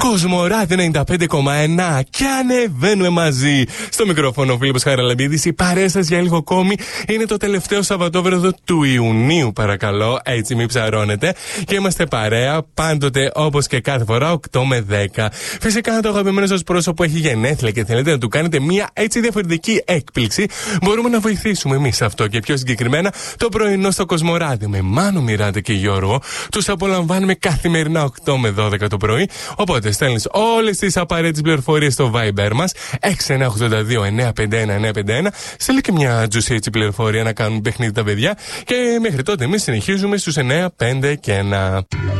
Κοσμοράδιο 95,1 και ανεβαίνουμε μαζί. Στο μικρόφωνο ο Φίλιππος Χαραλαμπίδης. Η παρέα σας για λίγο ακόμη. Είναι το τελευταίο Σαββατόβραδο του Ιουνίου, παρακαλώ. Έτσι, μην ψαρώνετε. Και είμαστε παρέα πάντοτε όπως και κάθε φορά 8 με 10. Φυσικά, το αγαπημένο σας πρόσωπο έχει γενέθλια και θέλετε να του κάνετε μία έτσι διαφορετική έκπληξη. Μπορούμε να βοηθήσουμε εμείς αυτό και πιο συγκεκριμένα το πρωινό στο Κοσμοράδιο με Μάνο, Μιράντα και Γιώργο. Τους απολαμβάνουμε καθημερινά 8 με 12 το πρωί. Οπότε στέλνεις όλες τις απαραίτητες πληροφορίες στο Viber μας 6982-951-951. Στέλνει και μια juicy έτσι πληροφορία να κάνουν παιχνίδι τα παιδιά. Και μέχρι τότε εμείς συνεχίζουμε στους 9, 5 και 1.